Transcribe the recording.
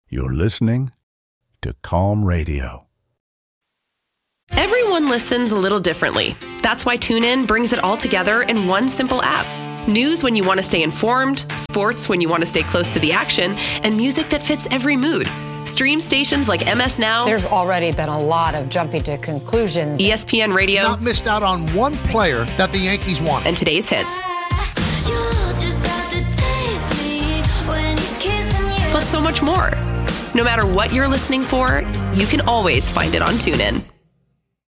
You're listening to Calm Radio. Everyone listens a little differently. That's why TuneIn brings it all together in one simple app. News when you want to stay informed, sports when you want to stay close to the action, and music that fits every mood. Stream stations like MS Now. There's already been a lot of jumping to conclusions. ESPN Radio. Not missed out on one player that the Yankees want. And today's hits. Plus so much more. No matter what you're listening for, you can always find it on TuneIn.